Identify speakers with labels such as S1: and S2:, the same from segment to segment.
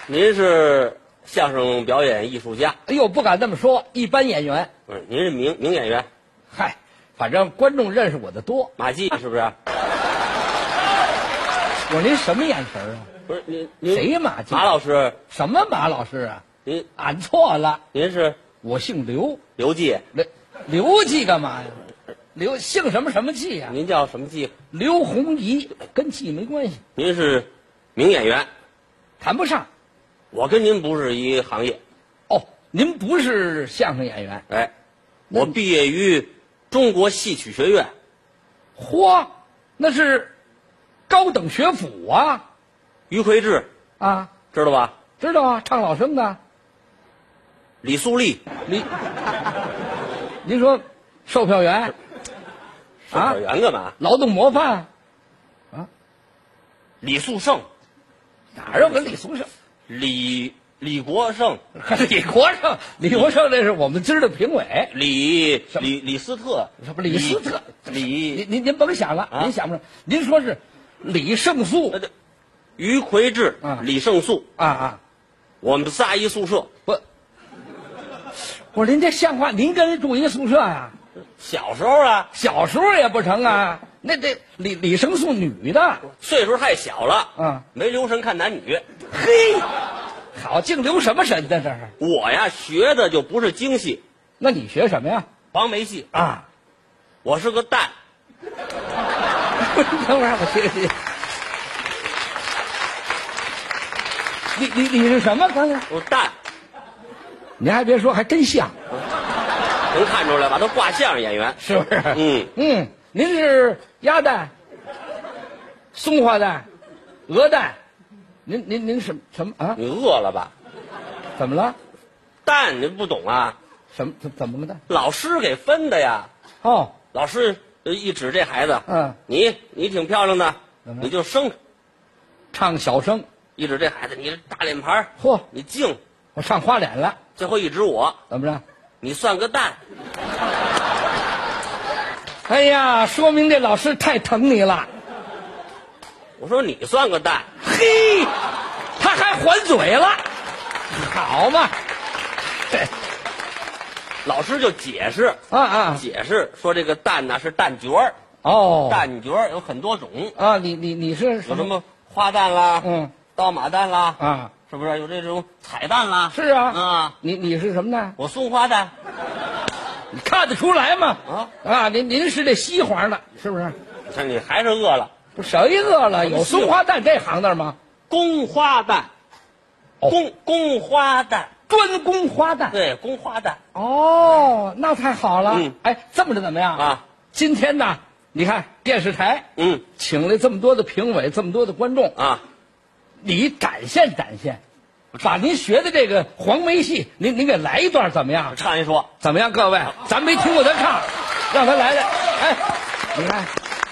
S1: 您是相声表演艺术家。
S2: 哎呦，不敢这么说，一般演员。
S1: 您是名演员。
S2: 嗨，反正观众认识我的多。
S1: 马季是不是？
S2: 我说您什么眼神啊？
S1: 不是您
S2: 谁马季？
S1: 马老师？
S2: 什么马老师啊？
S1: 您
S2: 俺错了，
S1: 您是
S2: 我姓刘。
S1: 刘季。
S2: 刘季干嘛呀？刘姓什么季呀？
S1: 您叫什么季？
S2: 刘洪怡，跟季没关系。
S1: 您是名演员，
S2: 谈不上。
S1: 我跟您不是一行业。
S2: 哦，您不是相声演员。
S1: 哎，我毕业于中国戏曲学院。
S2: 嚯，那是高等学府啊。
S1: 于魁智
S2: 啊，
S1: 知道吧？
S2: 知道啊，唱老生的。
S1: 李素丽。
S2: 您说售票员？
S1: 售票员干嘛？
S2: 劳动模范。啊，
S1: 李素胜。
S2: 哪有个李素胜？
S1: 李国胜。
S2: 李国胜这是我们知的评委。
S1: 李斯特。
S2: 什么李斯特？您甭想了，您想不上。您说是李胜素。
S1: 于魁智。李胜素。我们仨一宿舍。
S2: 不，我说您这像话？您跟人住一宿舍呀？
S1: 小时候啊。
S2: 小时候也不成啊。那这李胜素女的，
S1: 岁数太小了。没留神看男女。
S2: 嘿，好，净留什么神呢？这是
S1: 我呀，学的就不是京戏。
S2: 那你学什么呀？
S1: 黄梅戏
S2: 啊。
S1: 我是个旦。
S2: 等会儿我听听。你是什么？刚才
S1: 我旦。
S2: 您还别说，还真像。
S1: 能看出来吧？都挂相声演员，
S2: 是不是？您是鸭蛋、松花蛋、鹅蛋，您什么啊？
S1: 你饿了吧？
S2: 怎么了？
S1: 蛋你不懂啊？
S2: 怎么个蛋？
S1: 老师给分的呀。
S2: 哦，
S1: 老师一指这孩子，你挺漂亮的，你就生，
S2: 唱小生。
S1: 一指这孩子，你大脸盘，
S2: 嚯，
S1: 你净，
S2: 我上花脸了。
S1: 最后一指我，
S2: 怎么着？
S1: 你算个蛋。
S2: 哎呀，说明这老师太疼你了。
S1: 我说你算个蛋。
S2: 嘿，他还还嘴了，好嘛。
S1: 老师就解释解释说这个蛋呢是蛋卷儿。
S2: 哦，
S1: 蛋卷儿有很多种
S2: 啊。你是
S1: 有什么花蛋啦，刀马蛋啦，
S2: 啊，
S1: 是不是有这种彩蛋啦？
S2: 是啊。你是什么呢？
S1: 我松花蛋。
S2: 你看得出来吗？您是这西黄的，是不是？
S1: 你看你还是饿了。
S2: 不，谁饿了？有松花蛋这行当吗？
S1: 宫花蛋。宫花蛋，
S2: 专攻花蛋。
S1: 对，宫花蛋。
S2: 哦，那太好了。哎，这么着怎么样
S1: 啊？
S2: 今天呢，你看电视台，请来这么多的评委，这么多的观众
S1: 啊，
S2: 你展现展现，把您学的这个黄梅戏，您给来一段怎么样？
S1: 唱一说
S2: 怎么样？各位，咱没听过他唱，让他来来。哎，你看，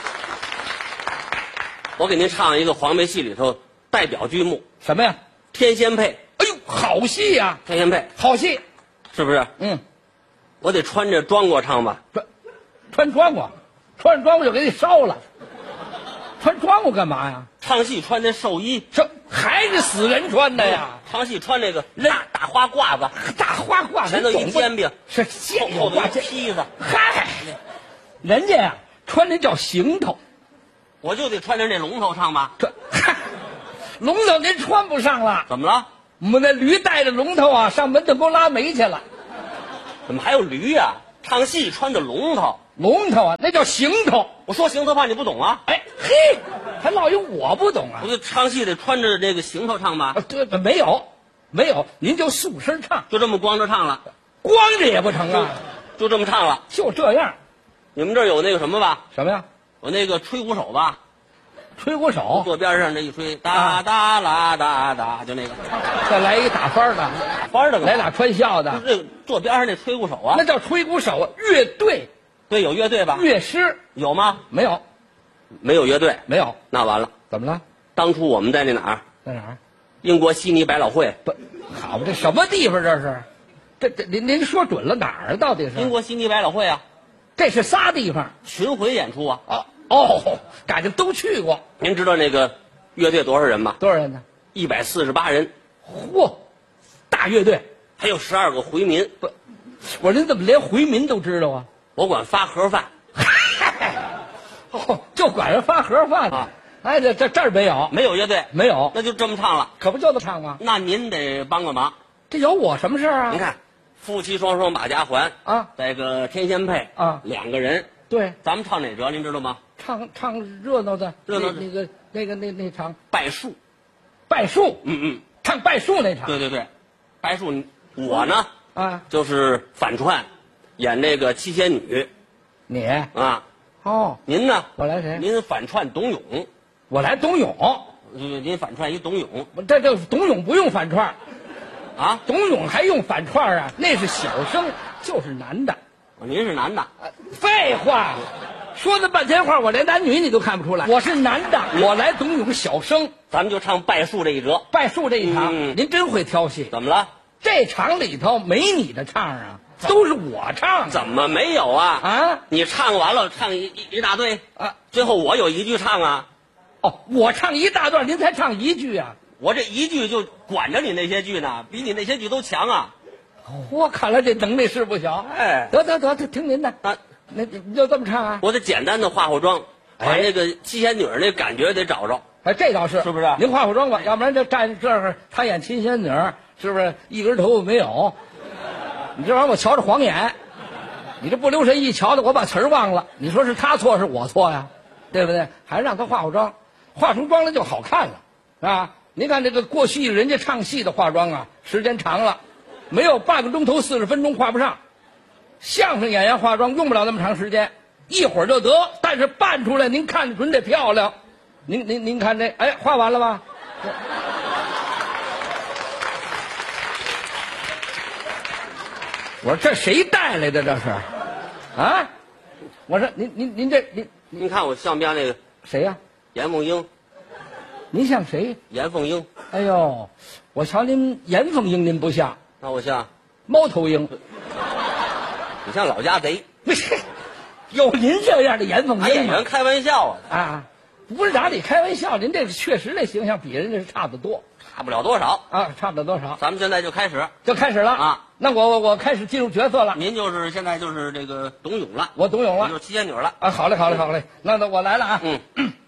S1: 我给您唱一个黄梅戏里头代表剧目，
S2: 什么呀？
S1: 天仙配。
S2: 哎呦，好戏呀！
S1: 天仙配，
S2: 好戏，
S1: 是不是？我得穿着装过唱吧？
S2: 穿装过，穿着装过就给你烧了。穿装过干嘛呀？
S1: 唱戏穿那寿衣，
S2: 这还是死人穿的呀？
S1: 唱戏穿那个大花褂子，
S2: 大花褂子，
S1: 前头一煎饼，
S2: 是现
S1: 后头一坯子。
S2: 嗨，人家呀穿那叫行头，
S1: 我就得穿着那龙头唱吧？
S2: 龙头您穿不上了。
S1: 怎么了？
S2: 我们那驴带着龙头啊，上门头沟拉煤去了。
S1: 怎么还有驴呀？唱戏穿的龙头。
S2: 龙头啊，那叫行头。
S1: 我说行头怕你不懂啊？
S2: 哎嘿，还老有我不懂啊？
S1: 我就唱戏得穿着这个行头唱吧？
S2: 对，没有，您就素身唱，
S1: 就这么光着唱了？
S2: 光着也不成啊，
S1: 就这么唱了，
S2: 就这样。
S1: 你们这儿有那个什么吧？
S2: 什么呀？
S1: 有那个吹鼓手吧？
S2: 吹鼓手，
S1: 坐边上这一吹，哒哒啦哒哒，就那个。
S2: 再来一打翻的，
S1: 打翻的，
S2: 来俩穿笑的。
S1: 这坐边上那吹鼓手啊，
S2: 那叫吹鼓手啊，乐队。
S1: 对，有乐队吧？
S2: 乐师
S1: 有吗？
S2: 没有，
S1: 没有乐队，
S2: 没有。
S1: 那完了，
S2: 怎么了？
S1: 当初我们在那哪儿？
S2: 在哪儿？
S1: 英国悉尼百老汇。
S2: 不，好，这什么地方？这是？这您说准了哪儿？到底是？
S1: 英国悉尼百老汇啊，
S2: 这是仨地方
S1: 巡回演出啊。
S2: 感觉都去过。
S1: 您知道那个乐队多少人吗？
S2: 多少人呢？
S1: 148人。
S2: 嚯，大乐队，
S1: 还有12个回民。
S2: 不，我说您怎么连回民都知道啊？
S1: 我管发盒饭。
S2: 哦，就管人发盒饭啊！哎，这儿没有，
S1: 没有乐队，
S2: 没有，
S1: 那就这么唱了。
S2: 可不就这么唱吗？
S1: 那您得帮个忙。
S2: 这有我什么事啊？
S1: 您看，夫妻双双把家还
S2: 啊，
S1: 带个天仙配
S2: 啊
S1: ，2个人。
S2: 对，
S1: 咱们唱哪折您知道吗？
S2: 唱热闹的，
S1: 热闹的
S2: 那场
S1: 拜树。
S2: 拜树，唱拜树那场。
S1: 对，拜树。我呢
S2: 啊，
S1: 就是反串，演那个七仙女。
S2: 你
S1: 啊。
S2: 哦，
S1: 您呢？
S2: 我来谁？
S1: 您反串董永。
S2: 我来董永。
S1: 您反串一董永。
S2: 这董永不用反串，
S1: 啊？
S2: 董永还用反串啊？那是小生，就是男的。
S1: 您是男的？
S2: 废话，说了半天话，我连男女你都看不出来。我是男的，我来董永小生。
S1: 咱们就唱拜树这一折。
S2: 拜树这一场，您真会挑戏。
S1: 怎么了？
S2: 这场里头没你的唱啊，都是我唱。
S1: 怎么没有啊？
S2: 啊，
S1: 你唱完了，唱一大堆
S2: 啊，
S1: 最后我有一句唱啊。
S2: 哦，我唱一大段，您才唱一句啊。
S1: 我这一句就管着你那些句呢，比你那些句都强啊。
S2: 我看来这能力是不小。
S1: 哎，
S2: 得，听您的。那你就这么唱啊？
S1: 我得简单的化妆，把那个七仙女那感觉得找着。
S2: 哎，这倒是，
S1: 是不是？
S2: 您化妆吧，要不然就站这儿，他演七仙女，是不是一根头发没有？你这玩意儿我瞧着晃眼，你这不留神一瞧的，我把词儿忘了。你说是他错是我错呀？对不对？还是让他化妆，化出妆来就好看了啊！您看这个过去人家唱戏的化妆啊，时间长了，没有半个钟头40分钟化不上。相声演员化妆用不了那么长时间，一会儿就得，但是扮出来您看着准得漂亮。您看这，哎，画完了吧？我说这谁带来的这是？啊？我说您
S1: 看我像不像那个
S2: 谁呀？
S1: 严凤英。
S2: 您像谁？
S1: 严凤英。
S2: 哎呦，我瞧您严凤英您不像，
S1: 那我像
S2: 猫头鹰。
S1: 你像老家贼。
S2: 不是，有您这样的严凤英吗？
S1: 演员开玩笑啊。
S2: 啊，不是哪里开玩笑，您这个确实这形象比人家是差得多，
S1: 差不了多少
S2: 啊，差不了多少。
S1: 咱们现在就开始
S2: 了
S1: 啊！
S2: 那我开始进入角色了。
S1: 您现在就是这个董永了，
S2: 我董永了，
S1: 就是七仙女了
S2: 啊！好嘞，那我来了啊！